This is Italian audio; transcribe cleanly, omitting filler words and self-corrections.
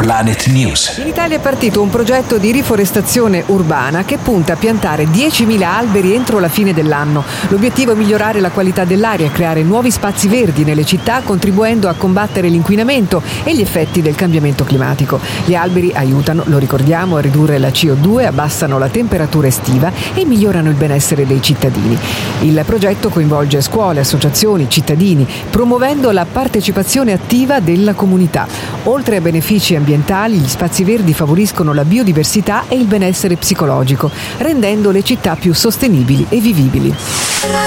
Planet News. In Italia è partito un progetto di riforestazione urbana che punta a piantare 10.000 alberi entro la fine dell'anno. L'obiettivo è migliorare la qualità dell'aria e creare nuovi spazi verdi nelle città, contribuendo a combattere l'inquinamento e gli effetti del cambiamento climatico. Gli alberi aiutano, lo ricordiamo, a ridurre la CO2, abbassano la temperatura estiva e migliorano il benessere dei cittadini. Il progetto coinvolge scuole, associazioni, cittadini, promuovendo la partecipazione attiva della comunità. Oltre ai benefici ambientali, gli spazi verdi favoriscono la biodiversità e il benessere psicologico, rendendo le città più sostenibili e vivibili.